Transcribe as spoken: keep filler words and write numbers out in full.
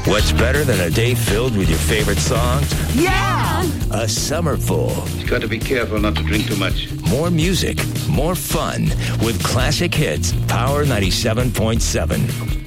What's better than a day filled with your favorite songs? Yeah! A summer full. You've got to be careful not to drink too much. More music, more fun with classic hits, Power ninety-seven point seven.